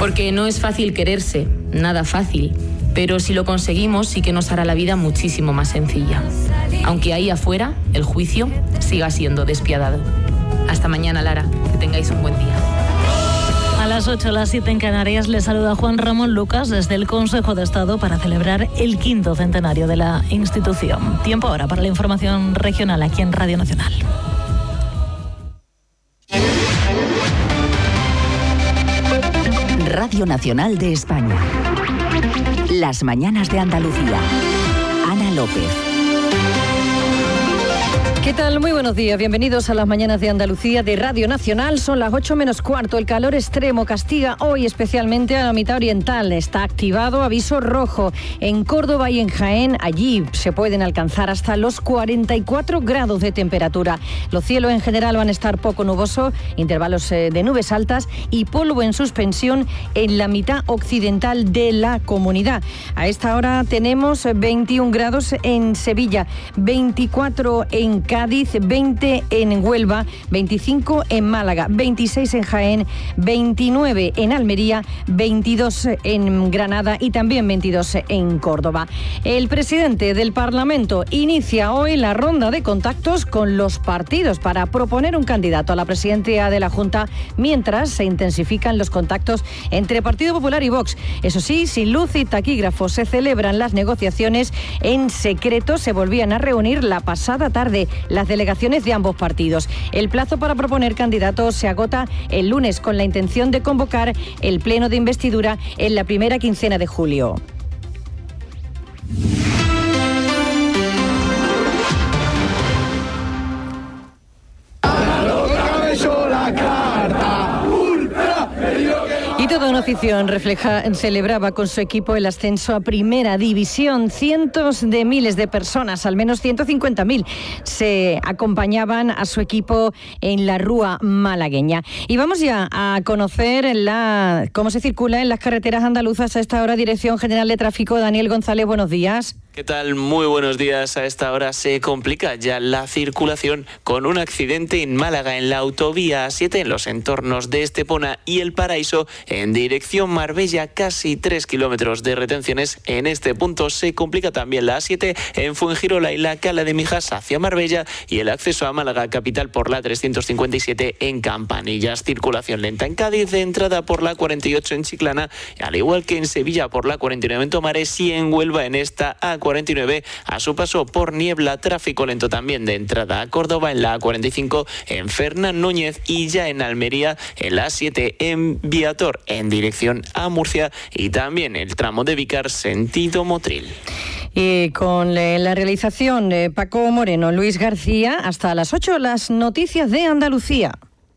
Porque no es fácil quererse, nada fácil, pero si lo conseguimos sí que nos hará la vida muchísimo más sencilla. Aunque ahí afuera el juicio siga siendo despiadado. Hasta mañana, Lara, que tengáis un buen día. A las 8, las 7 en Canarias, le saluda Juan Ramón Lucas desde el Consejo de Estado para celebrar el 5º centenario de la institución. Tiempo ahora para la información regional aquí en Radio Nacional. Radio Nacional de España. Las mañanas de Andalucía. Ana López. ¿Qué tal? Muy buenos días. Bienvenidos a las mañanas de Andalucía de Radio Nacional. Son las 8 menos cuarto. El calor extremo castiga hoy especialmente a la mitad oriental. Está activado aviso rojo. En Córdoba y en Jaén, allí se pueden alcanzar hasta los 44 grados de temperatura. Los cielos en general van a estar poco nubosos, intervalos de nubes altas y polvo en suspensión en la mitad occidental de la comunidad. A esta hora tenemos 21 grados en Sevilla, 24 en Cádiz, 20 en Huelva, 25 en Málaga, 26 en Jaén, 29 en Almería, 22 en Granada y también 22 en Córdoba. El presidente del Parlamento inicia hoy la ronda de contactos con los partidos para proponer un candidato a la presidencia de la Junta, mientras se intensifican los contactos entre Partido Popular y Vox. Eso sí, sin luz y taquígrafo, se celebran las negociaciones en secreto. Se volvían a reunir la pasada tarde las delegaciones de ambos partidos. El plazo para proponer candidatos se agota el lunes con la intención de convocar el pleno de investidura en la primera quincena de julio. Y toda una afición celebraba con su equipo el ascenso a Primera División. Cientos de miles de personas, al menos 150.000, se acompañaban a su equipo en la Rúa malagueña. Y vamos ya a conocer cómo se circula en las carreteras andaluzas a esta hora. Dirección General de Tráfico, Daniel González, buenos días. ¿Qué tal? Muy buenos días. A esta hora se complica ya la circulación con un accidente en Málaga en la autovía A7 en los entornos de Estepona y El Paraíso en dirección Marbella, casi 3 kilómetros de retenciones. En este punto se complica también la A7 en Fuengirola y la Cala de Mijas hacia Marbella y el acceso a Málaga capital por la 357 en Campanillas. Circulación lenta en Cádiz, de entrada por la 48 en Chiclana, al igual que en Sevilla por la 49 en Tomares y en Huelva en esta A49 a su paso por Niebla. Tráfico lento también de entrada a Córdoba en la A45 en Fernán Núñez y ya en Almería en la A7 en Viator en dirección a Murcia y también el tramo de Vícar sentido Motril. Y con la realización de Paco Moreno, Luis García, hasta las 8 las noticias de Andalucía.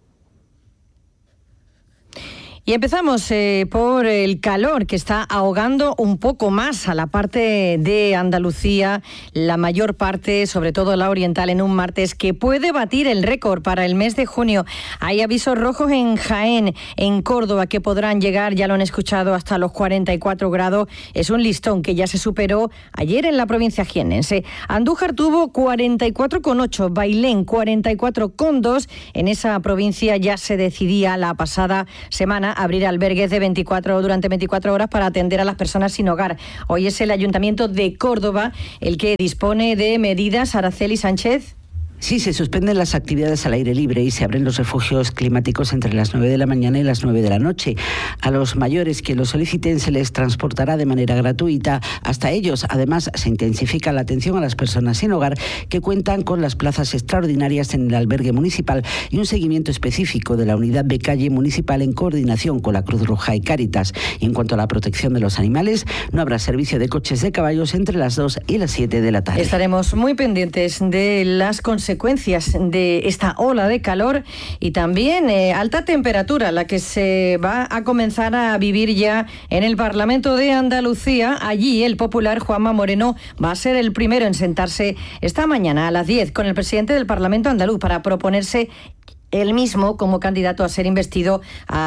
Y empezamos por el calor que está ahogando un poco más a la parte de Andalucía, la mayor parte, sobre todo la oriental, en un martes que puede batir el récord para el mes de junio. Hay avisos rojos en Jaén, en Córdoba, que podrán llegar, ya lo han escuchado, hasta los 44 grados. Es un listón que ya se superó ayer en la provincia jiennense. Andújar tuvo 44,8, Bailén 44,2. En esa provincia ya se decidía la pasada semana abrir albergues durante 24 horas para atender a las personas sin hogar. Hoy es el Ayuntamiento de Córdoba el que dispone de medidas. Araceli Sánchez. Sí, se suspenden las actividades al aire libre y se abren los refugios climáticos entre las 9 de la mañana y las 9 de la noche. A los mayores que lo soliciten se les transportará de manera gratuita hasta ellos. Además, se intensifica la atención a las personas sin hogar que cuentan con las plazas extraordinarias en el albergue municipal y un seguimiento específico de la unidad de calle municipal en coordinación con la Cruz Roja y Cáritas. Y en cuanto a la protección de los animales, no habrá servicio de coches de caballos entre las 2 y las 7 de la tarde. Estaremos muy pendientes de las consecuencias de esta ola de calor y también alta temperatura, la que se va a comenzar a vivir ya en el Parlamento de Andalucía. Allí el popular Juanma Moreno va a ser el primero en sentarse esta mañana a las 10 con el presidente del Parlamento andaluz para proponerse él mismo como candidato a ser investido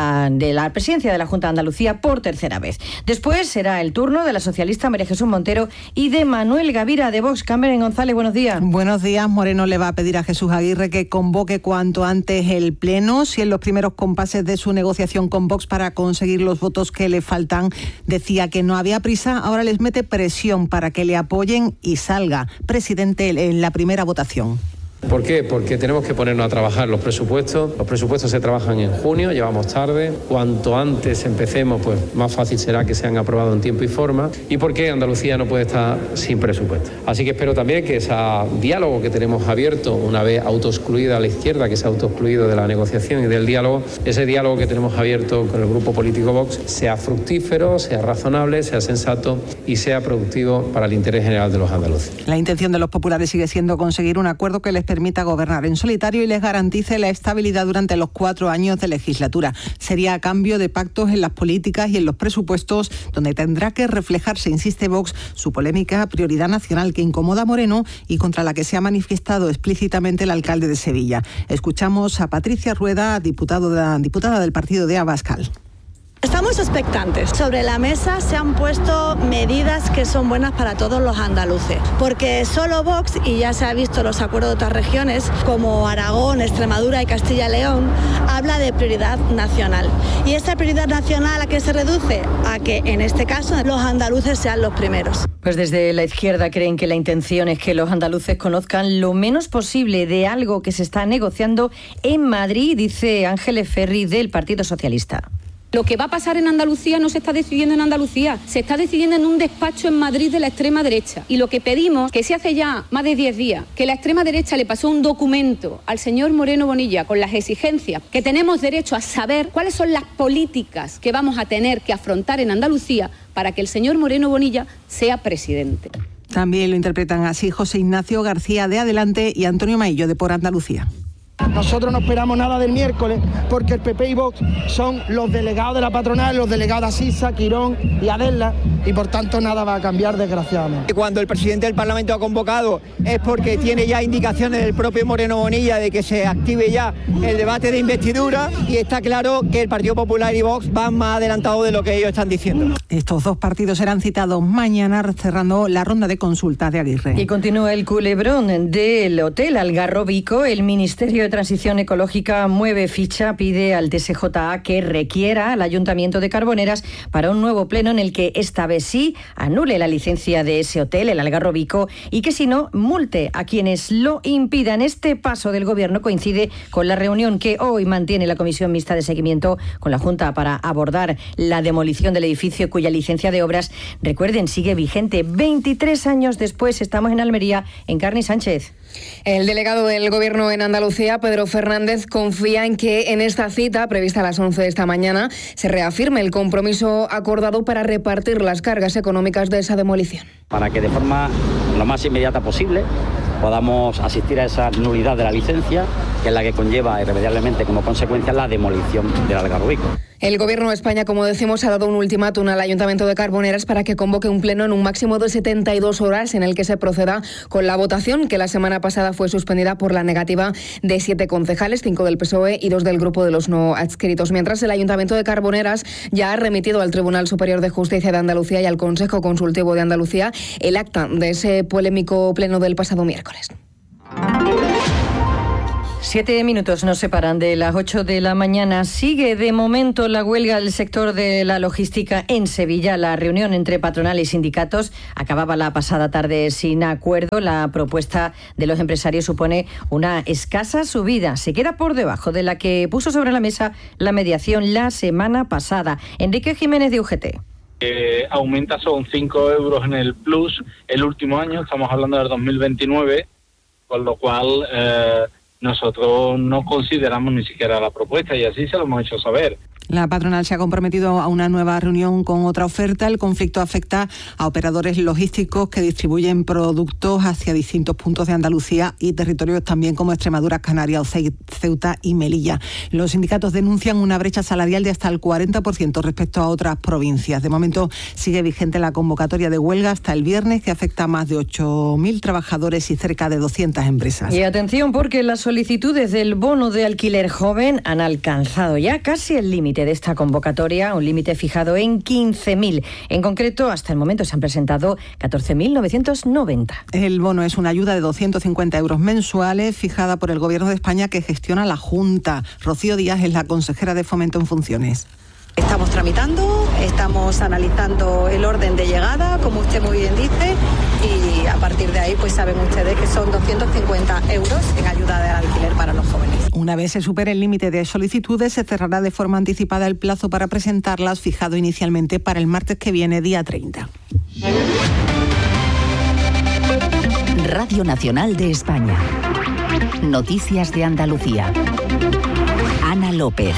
de la presidencia de la Junta de Andalucía por tercera vez. Después será el turno de la socialista María Jesús Montero y de Manuel Gavira de Vox. Carmen González, buenos días. Buenos días. Moreno le va a pedir a Jesús Aguirre que convoque cuanto antes el Pleno, si en los primeros compases de su negociación con Vox para conseguir los votos que le faltan decía que no había prisa, ahora les mete presión para que le apoyen y salga presidente en la primera votación. ¿Por qué? Porque tenemos que ponernos a trabajar los presupuestos. Los presupuestos se trabajan en junio, llevamos tarde. Cuanto antes empecemos, pues más fácil será que sean aprobados en tiempo y forma. ¿Y por qué Andalucía no puede estar sin presupuesto? Así que espero también que ese diálogo que tenemos abierto, una vez autoexcluida a la izquierda, que se ha autoexcluido de la negociación y del diálogo, ese diálogo que tenemos abierto con el grupo político Vox sea fructífero, sea razonable, sea sensato y sea productivo para el interés general de los andaluces. La intención de los populares sigue siendo conseguir un acuerdo que les permita gobernar en solitario y les garantice la estabilidad durante los 4 años de legislatura. Sería a cambio de pactos en las políticas y en los presupuestos, donde tendrá que reflejarse, insiste Vox, su polémica prioridad nacional que incomoda a Moreno y contra la que se ha manifestado explícitamente el alcalde de Sevilla. Escuchamos a Patricia Rueda, diputada del partido de Abascal. Estamos expectantes. Sobre la mesa se han puesto medidas que son buenas para todos los andaluces, porque solo Vox, y ya se ha visto los acuerdos de otras regiones, como Aragón, Extremadura y Castilla y León, habla de prioridad nacional. ¿Y esa prioridad nacional a qué se reduce? A que, en este caso, los andaluces sean los primeros. Pues desde la izquierda creen que la intención es que los andaluces conozcan lo menos posible de algo que se está negociando en Madrid, dice Ángeles Ferri del Partido Socialista. Lo que va a pasar en Andalucía no se está decidiendo en Andalucía, se está decidiendo en un despacho en Madrid de la extrema derecha. Y lo que pedimos, que se hace ya más de 10 días, que la extrema derecha le pasó un documento al señor Moreno Bonilla con las exigencias que tenemos derecho a saber cuáles son las políticas que vamos a tener que afrontar en Andalucía para que el señor Moreno Bonilla sea presidente. También lo interpretan así José Ignacio García de Adelante y Antonio Maillo de Por Andalucía. Nosotros no esperamos nada del miércoles porque el PP y Vox son los delegados de la patronal, los delegados de Asisa, Quirón y Adela, y por tanto nada va a cambiar, desgraciadamente. Cuando el presidente del Parlamento ha convocado es porque tiene ya indicaciones del propio Moreno Bonilla de que se active ya el debate de investidura, y está claro que el Partido Popular y Vox van más adelantados de lo que ellos están diciendo. Estos dos partidos serán citados mañana, cerrando la ronda de consultas de Aguirre. Y continúa el culebrón del Hotel Algarrobico. El Ministerio de Transición Ecológica mueve ficha, pide al TSJA que requiera al Ayuntamiento de Carboneras para un nuevo pleno en el que esta vez sí anule la licencia de ese hotel, el Algarrobico, y que si no, multe a quienes lo impidan. Este paso del Gobierno coincide con la reunión que hoy mantiene la Comisión Mixta de Seguimiento con la Junta para abordar la demolición del edificio cuya licencia de obras, recuerden, sigue vigente 23 años después. Estamos en Almería, en Carni Sánchez. El delegado del Gobierno en Andalucía, Pedro Fernández, confía en que en esta cita, prevista a las 11 de esta mañana, se reafirme el compromiso acordado para repartir las cargas económicas de esa demolición. Para que de forma lo más inmediata posible podamos asistir a esa nulidad de la licencia, que es la que conlleva irremediablemente como consecuencia la demolición del Algarrobico. El Gobierno de España, como decimos, ha dado un ultimátum al Ayuntamiento de Carboneras para que convoque un pleno en un máximo de 72 horas en el que se proceda con la votación, que la semana pasada fue suspendida por la negativa de 7 concejales, 5 del PSOE y 2 del grupo de los no adscritos. Mientras, el Ayuntamiento de Carboneras ya ha remitido al Tribunal Superior de Justicia de Andalucía y al Consejo Consultivo de Andalucía el acta de ese polémico pleno del pasado miércoles. 7 minutos nos separan de las 8 de la mañana. Sigue de momento la huelga del sector de la logística en Sevilla. La reunión entre patronal y sindicatos acababa la pasada tarde sin acuerdo. La propuesta de los empresarios supone una escasa subida. Se queda por debajo de la que puso sobre la mesa la mediación la semana pasada. Enrique Jiménez de UGT. Aumenta son 5 euros en el plus el último año, estamos hablando del 2029, con lo cual nosotros no consideramos ni siquiera la propuesta y así se lo hemos hecho saber. La patronal se ha comprometido a una nueva reunión con otra oferta. El conflicto afecta a operadores logísticos que distribuyen productos hacia distintos puntos de Andalucía y territorios también como Extremadura, Canarias, Ceuta y Melilla. Los sindicatos denuncian una brecha salarial de hasta el 40% respecto a otras provincias. De momento sigue vigente la convocatoria de huelga hasta el viernes, que afecta a más de 8.000 trabajadores y cerca de 200 empresas. Y atención, porque las solicitudes del bono de alquiler joven han alcanzado ya casi el límite de esta convocatoria, un límite fijado en 15.000. En concreto, hasta el momento se han presentado 14.990. El bono es una ayuda de 250 euros mensuales fijada por el Gobierno de España, que gestiona la Junta. Rocío Díaz es la consejera de Fomento en funciones. Estamos tramitando, estamos analizando el orden de llegada, como usted muy bien dice, y a partir de ahí pues saben ustedes que son 250 euros en ayuda de alquiler para los jóvenes. Una vez se supere el límite de solicitudes, se cerrará de forma anticipada el plazo para presentarlas, fijado inicialmente para el martes que viene, día 30. Radio Nacional de España. Noticias de Andalucía. Ana López.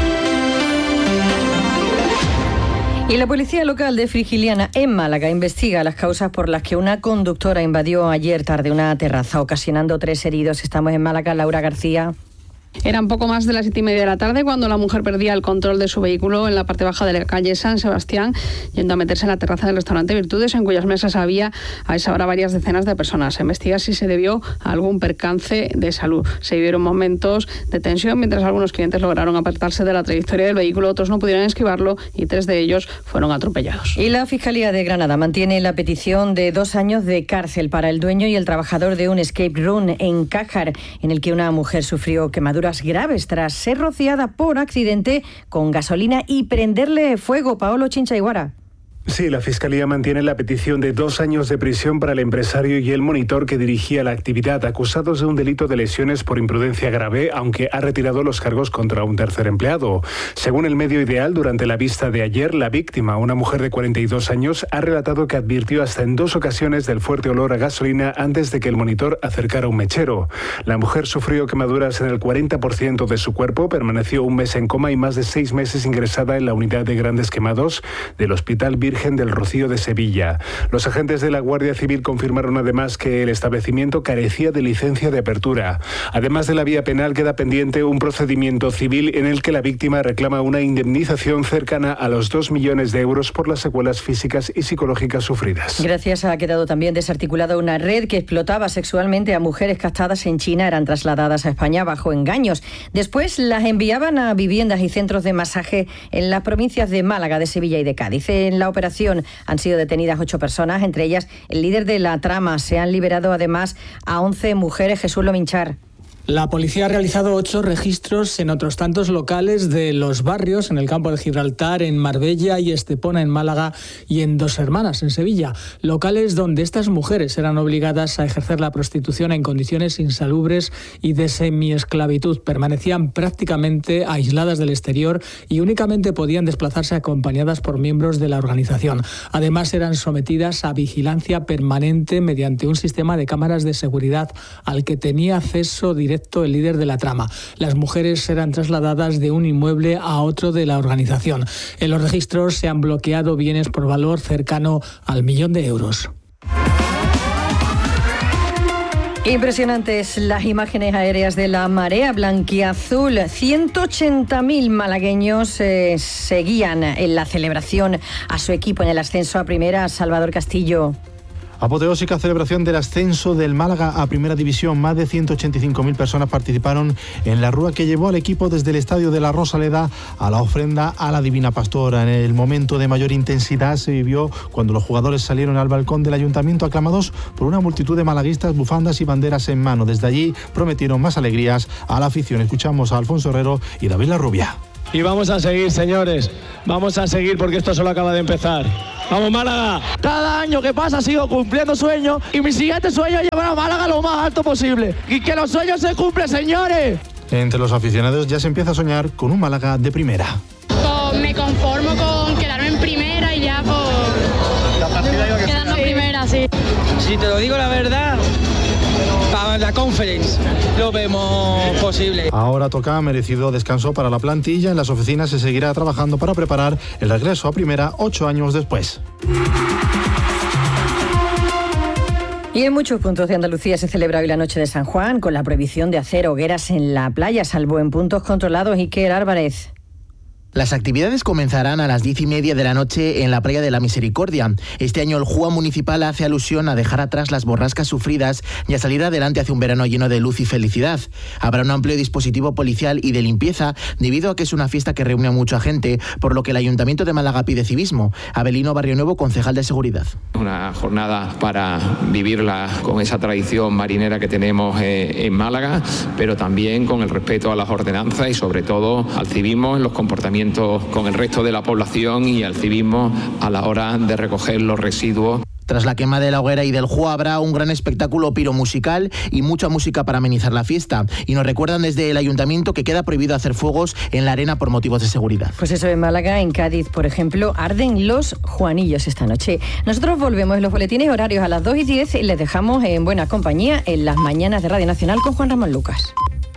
Y la policía local de Frigiliana, en Málaga, investiga las causas por las que una conductora invadió ayer tarde una terraza, ocasionando 3 heridos. Estamos en Málaga, Laura García. Eran poco más de las 7:30 de la tarde cuando la mujer perdía el control de su vehículo en la parte baja de la calle San Sebastián, yendo a meterse en la terraza del restaurante Virtudes, en cuyas mesas había a esa hora varias decenas de personas. Se investiga si se debió a algún percance de salud. Se vivieron momentos de tensión mientras algunos clientes lograron apartarse de la trayectoria del vehículo, otros no pudieron esquivarlo y 3 de ellos fueron atropellados. Y la Fiscalía de Granada mantiene la petición de 2 años de cárcel para el dueño y el trabajador de un escape room en Cájar, en el que una mujer sufrió quemaduras graves tras ser rociada por accidente con gasolina y prenderle fuego. Paolo Chinchaiguara. Sí, la Fiscalía mantiene la petición de 2 años de prisión para el empresario y el monitor que dirigía la actividad, acusados de un delito de lesiones por imprudencia grave, aunque ha retirado los cargos contra un tercer empleado. Según el Medio Ideal, durante la vista de ayer, la víctima, una mujer de 42 años, ha relatado que advirtió hasta en 2 ocasiones del fuerte olor a gasolina antes de que el monitor acercara un mechero. La mujer sufrió quemaduras en el 40% de su cuerpo, permaneció 1 mes en coma y más de 6 meses ingresada en la unidad de grandes quemados del Hospital Virgen del Rocío de Sevilla. Los agentes de la Guardia Civil confirmaron además que el establecimiento carecía de licencia de apertura. Además de la vía penal, queda pendiente un procedimiento civil en el que la víctima reclama una indemnización cercana a los 2 millones de euros por las secuelas físicas y psicológicas sufridas. Gracias, ha quedado también desarticulada una red que explotaba sexualmente a mujeres castradas en China. Eran trasladadas a España bajo engaños. Después las enviaban a viviendas y centros de masaje en las provincias de Málaga, de Sevilla y de Cádiz. En la operación han sido detenidas 8 personas, entre ellas el líder de la trama. Se han liberado además a 11 mujeres. Jesús Lominchar. La policía ha realizado 8 registros en otros tantos locales de los barrios, en el campo de Gibraltar, en Marbella y Estepona, en Málaga, y en Dos Hermanas, en Sevilla. Locales donde estas mujeres eran obligadas a ejercer la prostitución en condiciones insalubres y de semiesclavitud. Permanecían prácticamente aisladas del exterior y únicamente podían desplazarse acompañadas por miembros de la organización. Además, eran sometidas a vigilancia permanente mediante un sistema de cámaras de seguridad al que tenía acceso directo el líder de la trama. Las mujeres eran trasladadas de un inmueble a otro de la organización. En los registros se han bloqueado bienes por valor cercano al 1.000.000 de euros. Impresionantes las imágenes aéreas de la marea blanquiazul. 180.000 malagueños seguían en la celebración a su equipo en el ascenso a primera. Salvador Castillo. Apoteósica celebración del ascenso del Málaga a Primera División. Más de 185.000 personas participaron en la rúa que llevó al equipo desde el Estadio de la Rosaleda a la ofrenda a la Divina Pastora. En el momento de mayor intensidad se vivió cuando los jugadores salieron al balcón del Ayuntamiento aclamados por una multitud de malaguistas, bufandas y banderas en mano. Desde allí prometieron más alegrías a la afición. Escuchamos a Alfonso Herrero y David Larrubia. Y vamos a seguir, señores, vamos a seguir porque esto solo acaba de empezar. ¡Vamos, Málaga! Cada año que pasa sigo cumpliendo sueños y mi siguiente sueño es llevar a Málaga lo más alto posible. ¡Y que los sueños se cumplen, señores! Entre los aficionados ya se empieza a soñar con un Málaga de primera. Pues me conformo con quedarme en primera y ya pues... quedando en primera, sí. Si te lo digo la verdad, la Conference lo vemos posible. Ahora toca merecido descanso para la plantilla. En las oficinas se seguirá trabajando para preparar el regreso a primera 8 años después. Y en muchos puntos de Andalucía se celebra hoy la noche de San Juan, con la prohibición de hacer hogueras en la playa, salvo en puntos controlados. Iker Álvarez. Las actividades comenzarán a las 10:30 de la noche en la playa de la Misericordia. Este año el JUA municipal hace alusión a dejar atrás las borrascas sufridas y a salir adelante hacia un verano lleno de luz y felicidad. Habrá un amplio dispositivo policial y de limpieza debido a que es una fiesta que reúne a mucha gente, por lo que el Ayuntamiento de Málaga pide civismo. Abelino Barrionuevo, concejal de Seguridad. Una jornada para vivirla con esa tradición marinera que tenemos en Málaga, pero también con el respeto a las ordenanzas y sobre todo al civismo en los comportamientos con el resto de la población y al civismo a la hora de recoger los residuos. Tras la quema de la hoguera y del JUA habrá un gran espectáculo piromusical y mucha música para amenizar la fiesta. Y nos recuerdan desde el Ayuntamiento que queda prohibido hacer fuegos en la arena por motivos de seguridad. Pues eso, en Málaga, en Cádiz, por ejemplo, arden los Juanillos esta noche. Nosotros volvemos en los boletines horarios a las 2:10 y les dejamos en buena compañía en las mañanas de Radio Nacional con Juan Ramón Lucas.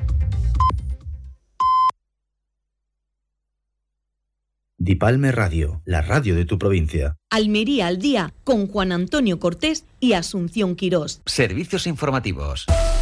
Dipalme Radio, la radio de tu provincia. Almería al día con Juan Antonio Cortés y Asunción Quirós. Servicios informativos.